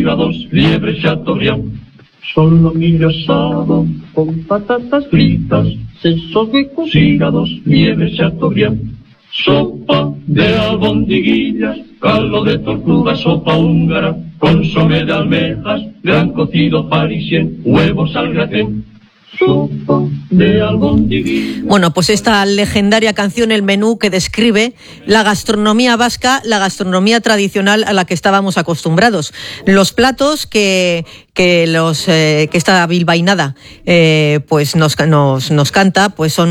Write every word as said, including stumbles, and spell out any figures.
Hígados, liebre chateaubriand, solomillo asado con patatas fritas, sesos huecos, hígados, liebre chateaubriand, sopa de albondiguillas, caldo de tortuga, sopa húngara, consomé de almejas, gran cocido parisien, huevos al gratin. Bueno, pues esta legendaria canción, el menú que describe la gastronomía vasca, la gastronomía tradicional a la que estábamos acostumbrados. Los platos que, que, los, eh, que esta bilbainada eh, pues nos, nos, nos canta pues son